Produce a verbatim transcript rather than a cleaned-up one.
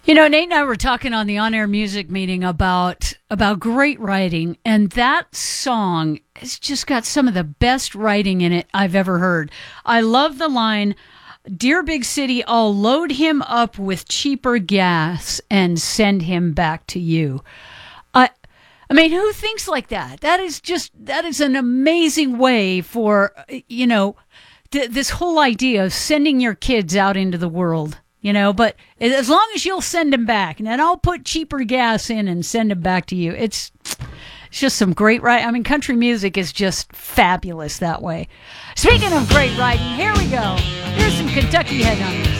You know, Nate and I were talking on the on-air music meeting about about great writing, and that song has just got some of the best writing in it I've ever heard. I love the line, "Dear big city, I'll load him up with cheaper gas and send him back to you." I I mean, who thinks like that? That is just that is an amazing way for, you know, th- this whole idea of sending your kids out into the world. You know, but as long as you'll send them back, and then I'll put cheaper gas in and send them back to you. It's, it's just some great writing. I mean, country music is just fabulous that way. Speaking of great writing, here we go. Here's some Kentucky Headhunters.